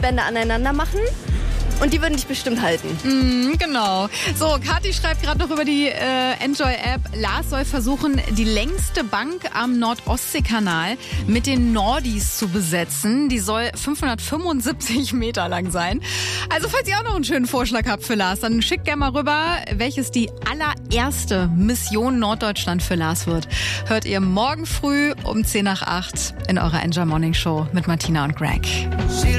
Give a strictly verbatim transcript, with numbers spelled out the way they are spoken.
Gummibänder aneinander machen. Und die würden dich bestimmt halten. Mm, genau. So, Kathi schreibt gerade noch über die äh, Enjoy-App. Lars soll versuchen, die längste Bank am Nord-Ostsee-Kanal mit den Nordis zu besetzen. Die soll fünfhundertfünfundsiebzig Meter lang sein. Also falls ihr auch noch einen schönen Vorschlag habt für Lars, dann schickt gerne mal rüber, welches die allererste Mission Norddeutschland für Lars wird. Hört ihr morgen früh um zehn nach acht in eurer Enjoy Morning Show mit Martina und Greg.